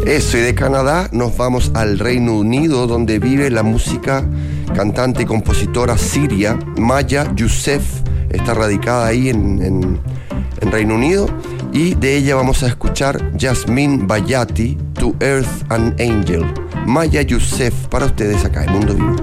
Eso, y de Canadá nos vamos al Reino Unido, donde vive la música, cantante y compositora siria Maya Youssef. Está radicada ahí en Reino Unido, y de ella vamos a escuchar Yasmin Bayati, To Earth and Angel. Maya Youssef para ustedes acá en Mundo Vivo.